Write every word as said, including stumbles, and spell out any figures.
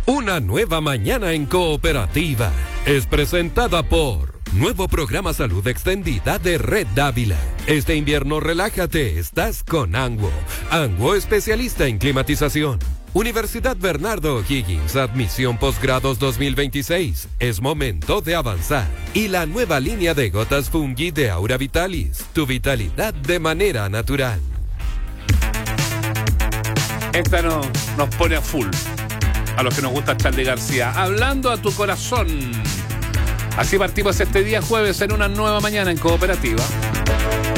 Una nueva mañana en Cooperativa es presentada por Nuevo Programa Salud Extendida de Red Dávila. Este invierno relájate, estás con Anguo. Anguo, especialista en climatización. Universidad Bernardo O'Higgins, admisión posgrados dos mil veintiséis. Es momento de avanzar. Y la nueva línea de gotas Fungi de Aura Vitalis. Tu vitalidad de manera natural. Esta no, nos pone a full. A los que nos gusta Charly García. Hablando a tu corazón. Así partimos este día jueves en una nueva mañana en Cooperativa.